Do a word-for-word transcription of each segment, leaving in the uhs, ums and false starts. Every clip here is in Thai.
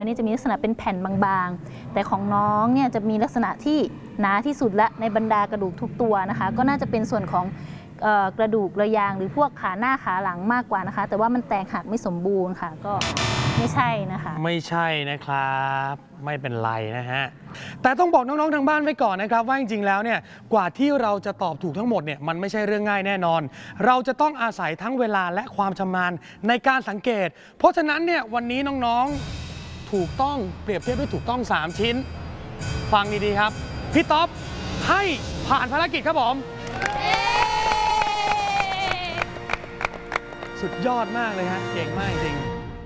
อันนี้จะมีลักษณะเป็นแผ่นบางๆแต่ของน้องเนี่ยจะมีลักษณะที่หนาที่สุดและในบรรดากระดูกทุกตัวนะคะก็น่าจะเป็นส่วนของกระดูกระยางหรือพวกขาหน้าขาหลังมากกว่านะคะแต่ว่ามันแตกหักไม่สมบูรณ์ค่ะก็ไม่ใช่นะคะไม่ใช่นะครับไม่เป็นไรนะฮะแต่ต้องบอกน้องๆทางบ้านไว้ก่อนนะครับว่าจริงๆแล้วเนี่ยกว่าที่เราจะตอบถูกทั้งหมดเนี่ยมันไม่ใช่เรื่องง่ายแน่นอนเราจะต้องอาศัยทั้งเวลาและความชำนาญในการสังเกตเพราะฉะนั้นเนี่ยวันนี้น้องๆถูกต้องเปรียบเทียบด้วยถูกต้องสามชิ้นฟังดีๆครับพี่ต๊อบให้ผ่านภารกิจครับผมสุดยอดมากเลยฮะเก่งมากจริง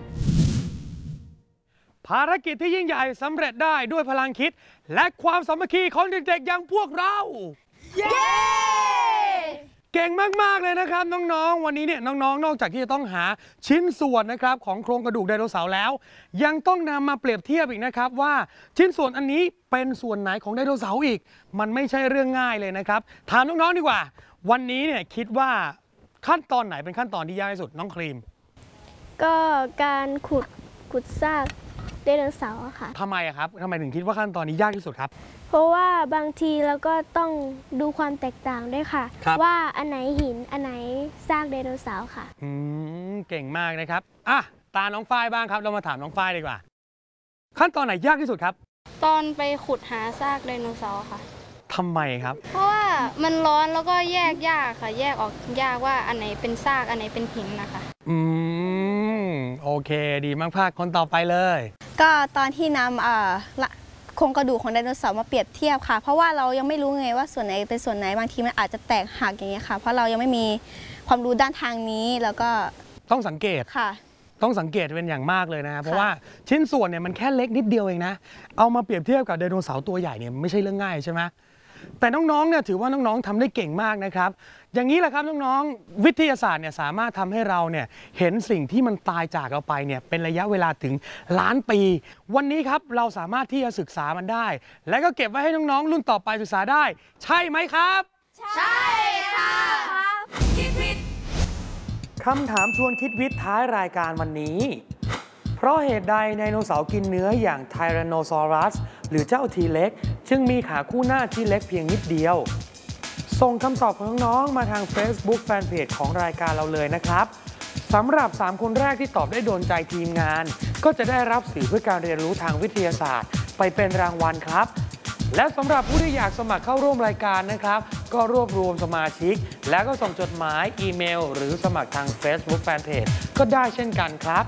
ภารกิจที่ยิ่งใหญ่สำเร็จได้ด้วยพลังคิดและความสามัคคีของเด็กๆอย่างพวกเราเย้เก่งมากๆเลยนะครับน้องๆวันนี้เนี่ยน้องๆนอกจากที่จะต้องหาชิ้นส่วนนะครับของโครงกระดูกไดโนเสาร์แล้วยังต้องนำมาเปรียบเทียบอีกนะครับว่าชิ้นส่วนอันนี้เป็นส่วนไหนของไดโนเสาร์อีกมันไม่ใช่เรื่องง่ายเลยนะครับถามน้องๆดีกว่าวันนี้เนี่ยคิดว่าขั้นตอนไหนเป็นขั้นตอนที่ยากที่สุดน้องครีมก็การขุดขุดซากไดโนเสาร์ค่ะทำไมครับทำไมถึงคิดว่าขั้นตอนนี้ยากที่สุดครับเพราะว่าบางทีเราก็ต้องดูความแตกต่างด้วยค่ะว่าอันไหนหินอันไหนซากไดโนเสาร์ค่ะอืมเก่งมากนะครับอ่ะตาน้องฝ้ายบ้างครับเรามาถามน้องฝ้ายดีกว่าขั้นตอนไหนยากที่สุดครับตอนไปขุดหาซากไดโนเสาร์ค่ะทำไมครับเพราะว่ามันร้อนแล้วก็แยกยากค่ะแยกออกยากว่าอันไหนเป็นซากอันไหนเป็นหินนะคะอืมโอเคดีมากๆคนต่อไปเลยก็ตอนที่นำโครงกระดูกของไดโนเสาร์มาเปรียบเทียบค่ะเพราะว่าเรายังไม่รู้ไงว่าส่วนไหนเป็นส่วนไหนบางทีมันอาจจะแตกหักอย่างเงี้ยค่ะเพราะเรายังไม่มีความรู้ด้านทางนี้แล้วก็ต้องสังเกตค่ะต้องสังเกตเป็นอย่างมากเลยนะเพราะว่าชิ้นส่วนเนี่ยมันแค่เล็กนิดเดียวเองนะเอามาเปรียบเทียบกับไดโนเสาร์ตัวใหญ่เนี่ยไม่ใช่เรื่องง่ายใช่ไหมแต่น้องๆเนี่ยถือว่าน้องๆทำได้เก่งมากนะครับอย่างนี้แหละครับน้องๆวิทยาศาสตร์เนี่ยสามารถทำให้เราเนี่ยเห็นสิ่งที่มันตายจากเราไปเนี่ยเป็นระยะเวลาถึงล้านปีวันนี้ครับเราสามารถที่จะศึกษามันได้และก็เก็บไว้ให้น้องๆรุ่นต่อไปศึกษาได้ใช่ไหมครับใช่ค่ะคิดวิทย์คำถามชวนคิดวิทย์ท้ายรายการวันนี้เพราะเหตุใดไดโนเสาร์กินเนื้ออย่างไทแรนโนซอรัสหรือเจ้าทีเล็กจึงมีขาคู่หน้าที่เล็กเพียงนิดเดียวส่งคำตอบของน้องๆมาทาง Facebook Fanpage ของรายการเราเลยนะครับสำหรับสามคนแรกที่ตอบได้โดนใจทีมงานก็จะได้รับสื่อเพื่อการเรียนรู้ทางวิทยาศาสตร์ไปเป็นรางวัลครับและสำหรับผู้ที่อยากสมัครเข้าร่วมรายการนะครับก็รวบรวมสมาชิกแล้วก็ส่งจดหมายอีเมลหรือสมัครทาง Facebook Fanpage ก็ได้เช่นกันครับ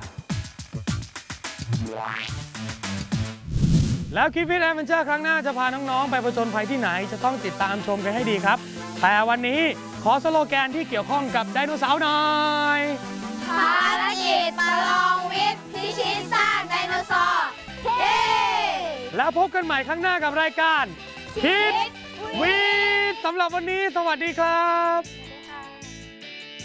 แล้วคิดวิทย์แอดเวนเจอร์ครั้งหน้าจะพาน้องๆไปผจญภัยที่ไหนจะต้องติดตามชมกันให้ดีครับแต่วันนี้ขอสโลแกนที่เกี่ยวข้องกับไดโนเสาร์หน่อยภารกิจประลองวิทย์พิชิตซากไดโนเสาร์เย้แล้วพบกันใหม่ครั้งหน้ากับรายการคิดวิทย์สำหรับวันนี้สวัสดีครับ